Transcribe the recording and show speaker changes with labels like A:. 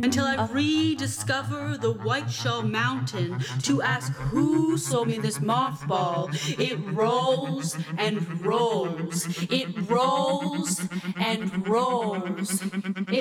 A: until I rediscover the White Shell Mountain to ask who sold me this mothball. It rolls and rolls. It rolls and rolls. It